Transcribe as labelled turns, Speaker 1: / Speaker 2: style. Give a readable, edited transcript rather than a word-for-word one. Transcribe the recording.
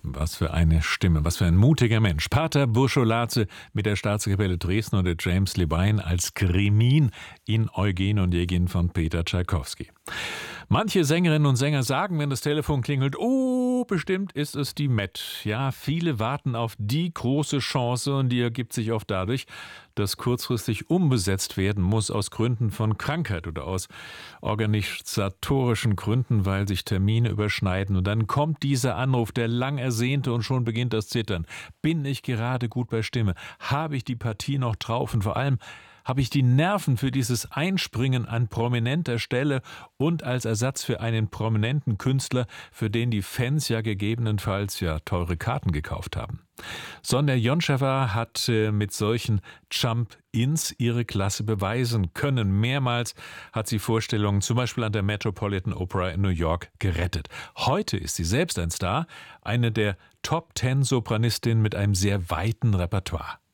Speaker 1: Was für eine Stimme, was für ein mutiger Mensch. Pater Buscholatze mit der Staatskapelle Dresden und der James Levine als Gremin in Eugen und Onegin von Peter Tschaikowski. Manche Sängerinnen und Sänger sagen, wenn das Telefon klingelt, oh, bestimmt ist es die Met. Ja, viele warten auf die große Chance und die ergibt sich oft dadurch, dass kurzfristig umbesetzt werden muss aus Gründen von Krankheit oder aus organisatorischen Gründen, weil sich Termine überschneiden. Und dann kommt dieser Anruf, der lang ersehnte, und schon beginnt das Zittern. Bin ich gerade gut bei Stimme? Habe ich die Partie noch drauf? Und vor allem, habe ich die Nerven für dieses Einspringen an prominenter Stelle und als Ersatz für einen prominenten Künstler, für den die Fans ja gegebenenfalls teure Karten gekauft haben? Sonja Joncheva hat mit solchen Jump-Ins ihre Klasse beweisen können. Mehrmals hat sie Vorstellungen, zum Beispiel an der Metropolitan Opera in New York, gerettet. Heute ist sie selbst ein Star, eine der Top-10 Sopranistinnen mit einem sehr weiten Repertoire.